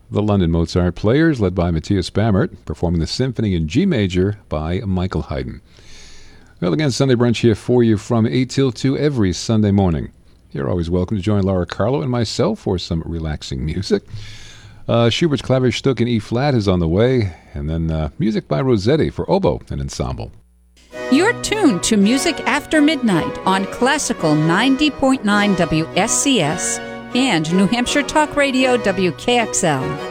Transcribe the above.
the London Mozart Players, led by Matthias Bammert, performing the Symphony in G Major by Michael Haydn. Well, again, Sunday Brunch here for you from 8 till 2 every Sunday morning. You're always welcome to join Laura Carlo and myself for some relaxing music. Schubert's Klavierstück in E-flat is on the way, and then music by Rossetti for oboe and ensemble. You're tuned to Music After Midnight on Classical 90.9 WSCS and New Hampshire Talk Radio WKXL.